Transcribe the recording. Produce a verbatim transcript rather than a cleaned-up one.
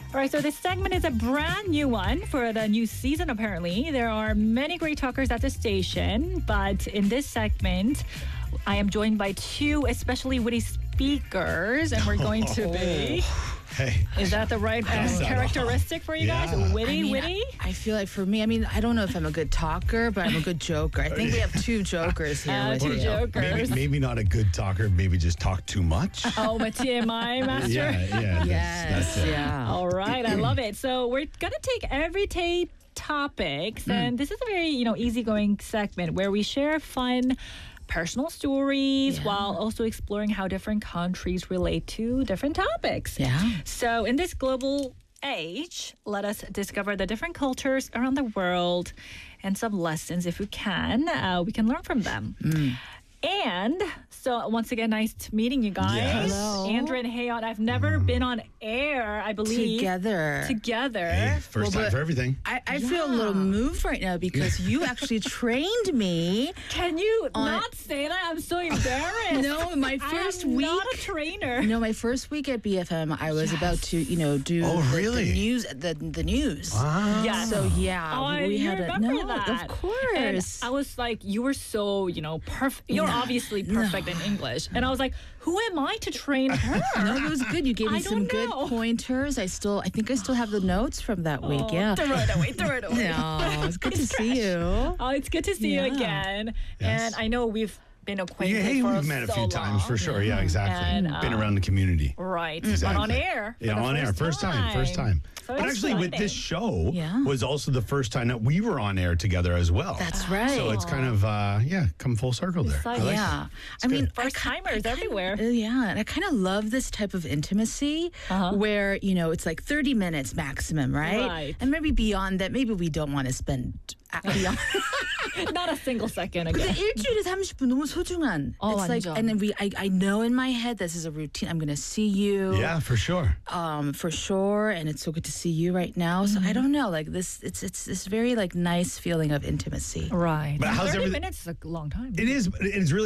All right, so this segment is a brand new one for the new season, apparently. There are many great talkers at the station, but in this segment, I am joined by two especially witty speakers, and we're going to be... Hey. Is that the right uh, characteristic for you Yeah. guys? Witty, I mean, witty? I, I feel like for me, I mean, I don't know if I'm a good talker, but I'm a good joker. I think we have two jokers here. Uh, with two you. jokers. Maybe, maybe not a good talker, maybe just talk too much. Oh, my T M I master? Yeah, yeah. That's, Yes, that's it. yeah. All right, I love it. So we're going to take everyday topics, and this is a very, you know, easygoing segment where we share fun personal stories Yeah. while also exploring how different countries relate to different topics. Yeah. So in this global age, let us discover the different cultures around the world and some lessons, if we can, uh, we can learn from them. And so once again, nice to meeting you guys. Yes. Hello. Andrew and Hayon. I've never been on air, I believe. Together. Together. Hey, first Well, time but- for everything. I, I feel a little Yeah. moved right now because you actually trained me. Can you On- not say that? I'm so embarrassed. No, my I first am week. not a trainer. No, my first week at B F M, I was about to, you know, do Oh, the, really? the news. The the news. Ah. Yes. So yeah, Oh, I we you had a remember no, that. of course. And I was like, you were so, you know, perfect. You're No, obviously perfect no. in English. And I was like, who am I to train her? No, it was good. You gave me I some don't good know. pointers. I still, I think I still have the notes from that week. Oh, Yeah. Throw it away, throw it away. No, it's good to see you. Oh, it's good to see Yeah. you again. Yes. And I know we've been acquainted Yeah, hey, for we've met a so few times long. for sure. Yeah, exactly. And, Been uh, around the community. Right. Exactly. But on air. for Yeah, the on air. First time. First time. So But actually, with this exciting. show, Yeah. was also the first time that we were on air together as well. That's right. So it's kind of, uh, yeah, come full circle there. Exciting. I like yeah. it. I mean, good. First timers everywhere. Uh, yeah, and I kind of love this type of intimacy Uh-huh. where, you know, it's like thirty minutes maximum, right? Right. And maybe beyond that, maybe we don't want to spend uh, beyond. Not a single second 근데 again. 일주일에 삼십 분 너무 소중한. 어, It's like, 완전. and then we, I, I know in my head this is a routine. I'm going to see you. Yeah, for sure. Um, for sure, and it's so good to see you right now. So I don't know, like this, it's it's this very like nice feeling of intimacy. Right. But how's thirty everything- minutes is a long time. It is, it's really